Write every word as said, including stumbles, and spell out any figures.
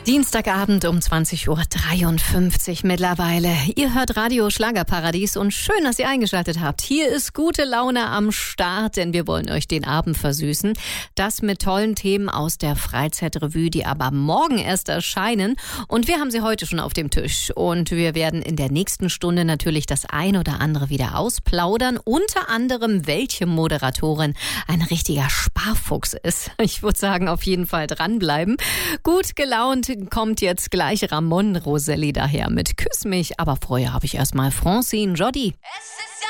Dienstagabend um zwanzig Uhr dreiundfünfzig mittlerweile. Ihr hört Radio Schlagerparadies und schön, dass ihr eingeschaltet habt. Hier ist gute Laune am Start, denn wir wollen euch den Abend versüßen. Das mit tollen Themen aus der Freizeitrevue, die aber morgen erst erscheinen. Und wir haben sie heute schon auf dem Tisch. Und wir werden in der nächsten Stunde natürlich das ein oder andere wieder ausplaudern. Unter anderem, welche Moderatorin ein richtiger Sparfuchs ist. Ich würde sagen, auf jeden Fall dranbleiben. Gut gelaunt kommt jetzt gleich Ramon Roselli daher mit Küss mich, aber vorher habe ich erstmal Francine Jody. Es ist